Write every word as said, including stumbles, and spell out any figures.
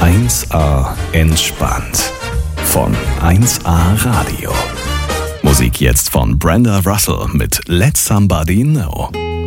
eins A entspannt von eins A Radio. Musik jetzt von Brenda Russell mit Let Somebody Know.